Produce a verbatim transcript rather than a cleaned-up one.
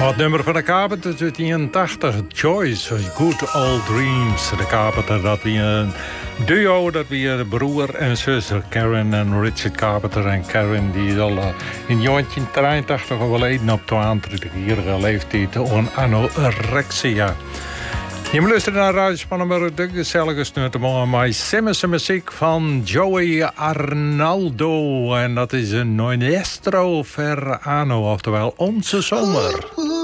Het nummer van de Carpenters uit eenentachtig, Joyce, Good Old Dreams. De Carpenter, dat wie een duo, dat wie de broer en zus, Karen en Richard Carpenter. En Karen die is al uh, in negentien drieëntachtig overleden op tweeëntwintigjarige leeftijd aan anorexia. Je luistert naar Radio Spannenburg, de gezellige snurtemorgen met Simmerse muziek van Joey Arnaldo. En dat is een Nuestro Verano, oftewel Onze Zomer.